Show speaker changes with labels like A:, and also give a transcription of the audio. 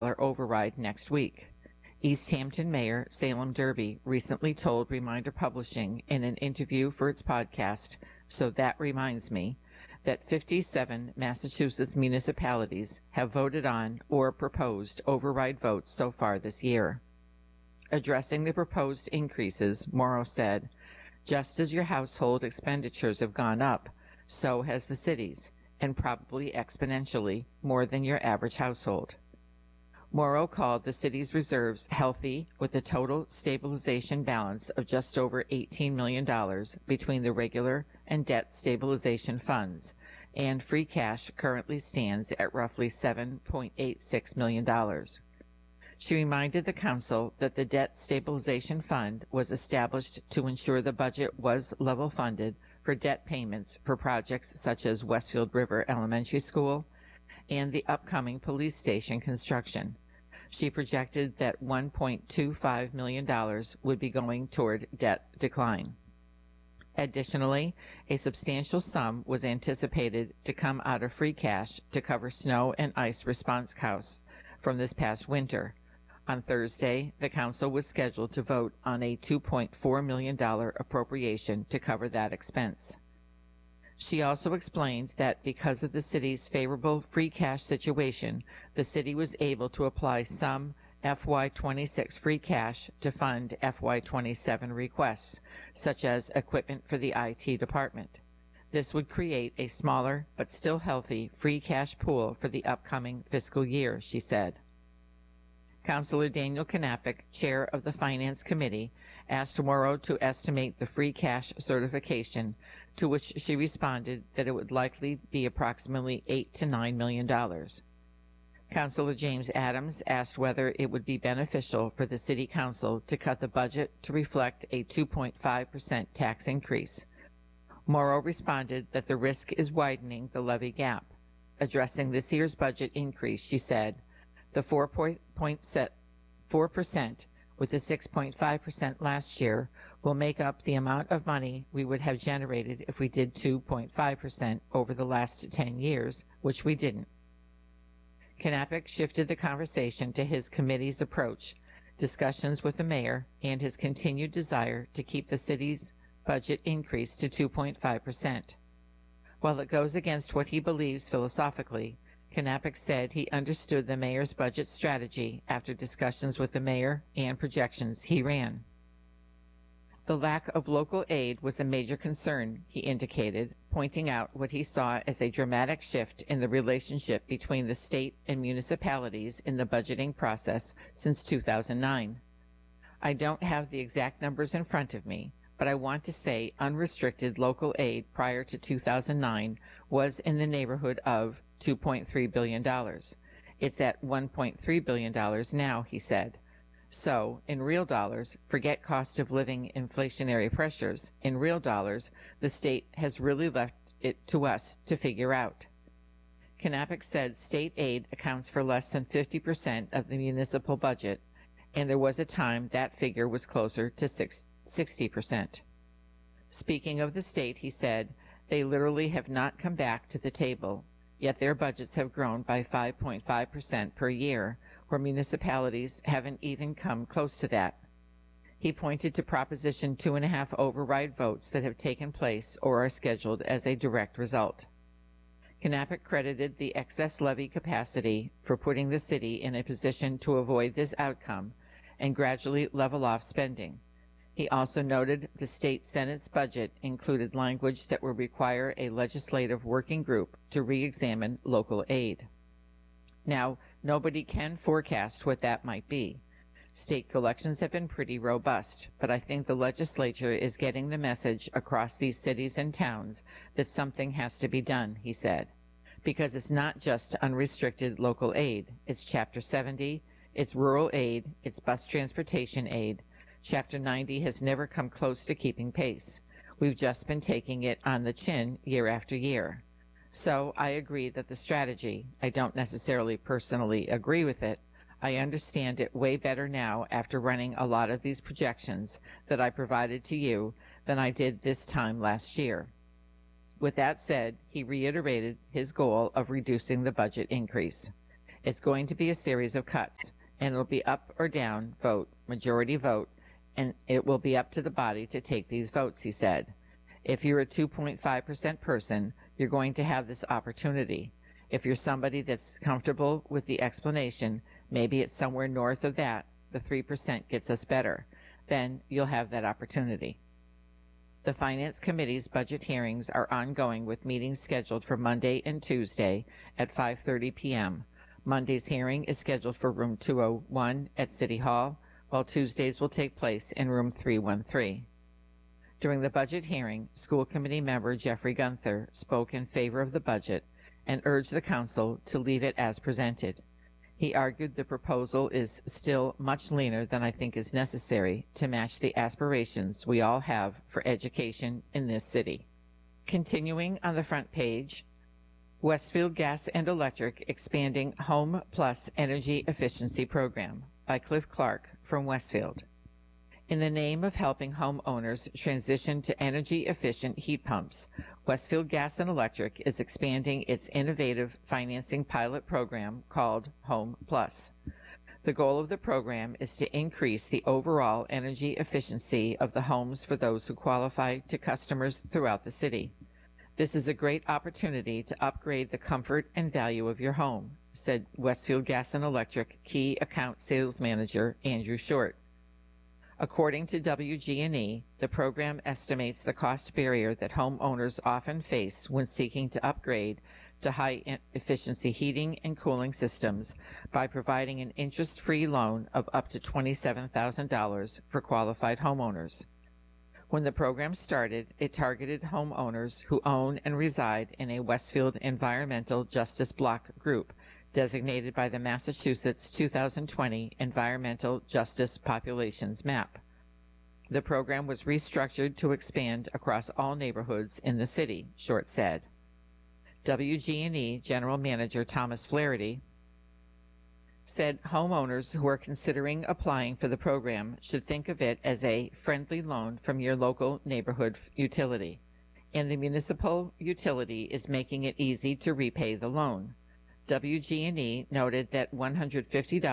A: override next week. East Hampton Mayor Salem Derby recently told Reminder Publishing in an interview for its podcast, So That Reminds Me, that 57 Massachusetts municipalities have voted on or proposed override votes so far this year. Addressing the proposed increases, Morrow said, "Just as your household expenditures have gone up, so has the city's, and probably exponentially more than your average household." Morrow called the city's reserves healthy, with a total stabilization balance of just over $18 million between the regular and debt stabilization funds, and free cash currently stands at roughly $7.86 million. She reminded the council that the Debt Stabilization Fund was established to ensure the budget was level funded for debt payments for projects such as Westfield River Elementary School and the upcoming police station construction. She projected that $1.25 million would be going toward debt decline. Additionally, a substantial sum was anticipated to come out of free cash to cover snow and ice response costs from this past winter. On Thursday, the council was scheduled to vote on a $2.4 million appropriation to cover that expense. She also explained that because of the city's favorable free cash situation, the city was able to apply some FY26 free cash to fund FY27 requests, such as equipment for the IT department. This would create a smaller but still healthy free cash pool for the upcoming fiscal year, she said. Councilor Daniel Knappich, chair of the Finance Committee, asked Morrow to estimate the free cash certification, to which she responded that it would likely be approximately $8 to $9 million. Councilor James Adams asked whether it would be beneficial for the City Council to cut the budget to reflect a 2.5% tax increase. Morrow responded that the risk is widening the levy gap. Addressing this year's budget increase, she said, the 4% with the 6.5% last year will make up the amount of money we would have generated if we did 2.5% over the last 10 years, which we didn't. Knappich shifted the conversation to his committee's approach, discussions with the mayor, and his continued desire to keep the city's budget increase to 2.5%. While it goes against what he believes philosophically, Knappich said he understood the mayor's budget strategy after discussions with the mayor and projections he ran. The lack of local aid was a major concern, he indicated, pointing out what he saw as a dramatic shift in the relationship between the state and municipalities in the budgeting process since 2009. I don't have the exact numbers in front of me, but I want to say unrestricted local aid prior to 2009 was in the neighborhood of $2.3 billion. It's at $1.3 billion now, he said. So, in real dollars, forget cost of living inflationary pressures. In real dollars, the state has really left it to us to figure out. Knappich said state aid accounts for less than 50% of the municipal budget, and there was a time that figure was closer to 60%. Speaking of the state, he said, they literally have not come back to the table, yet their budgets have grown by 5.5% per year, where municipalities haven't even come close to that. He pointed to Proposition 2.5 override votes that have taken place or are scheduled as a direct result. Knappich credited the excess levy capacity for putting the city in a position to avoid this outcome and gradually level off spending. He also noted the state Senate's budget included language that would require a legislative working group to re-examine local aid. Now, nobody can forecast what that might be. State collections have been pretty robust, but I think the legislature is getting the message across these cities and towns that something has to be done, he said, because it's not just unrestricted local aid. It's Chapter 70, it's rural aid, it's bus transportation aid. Chapter 90 has never come close to keeping pace. We've just been taking it on the chin year after year. So I agree that the strategy, I don't necessarily personally agree with it. I understand it way better now after running a lot of these projections that I provided to you than I did this time last year. With that said, he reiterated his goal of reducing the budget increase. It's going to be a series of cuts, and it'll be up or down vote, majority vote, and it will be up to the body to take these votes, he said. If you're a 2.5% person, you're going to have this opportunity. If you're somebody that's comfortable with the explanation, maybe it's somewhere north of that, the 3% gets us better, then you'll have that opportunity. The Finance Committee's budget hearings are ongoing with meetings scheduled for Monday and Tuesday at 5:30 p.m. Monday's hearing is scheduled for room 201 at City Hall, while Tuesdays will take place in room 313. During the budget hearing, School Committee member Jeffrey Gunther spoke in favor of the budget and urged the council to leave it as presented. He argued the proposal is still much leaner than I think is necessary to match the aspirations we all have for education in this city. Continuing on the front page, Westfield Gas and Electric expanding Home Plus Energy Efficiency Program by Cliff Clark from Westfield. In the name of helping homeowners transition to energy-efficient heat pumps, Westfield Gas and Electric is expanding its innovative financing pilot program called Home Plus. The goal of the program is to increase the overall energy efficiency of the homes for those who qualify to customers throughout the city. This is a great opportunity to upgrade the comfort and value of your home, said Westfield Gas and Electric Key Account Sales Manager Andrew Short. According to WG&E, the program estimates the cost barrier that homeowners often face when seeking to upgrade to high-efficiency heating and cooling systems by providing an interest-free loan of up to $27,000 for qualified homeowners. When the program started, it targeted homeowners who own and reside in a Westfield Environmental Justice Block Group designated by the Massachusetts 2020 Environmental Justice Populations Map. The program was restructured to expand across all neighborhoods in the city, Short said. WG&E General Manager Thomas Flaherty said homeowners who are considering applying for the program should think of it as a friendly loan from your local neighborhood utility, and the municipal utility is making it easy to repay the loan. WG&E noted that $150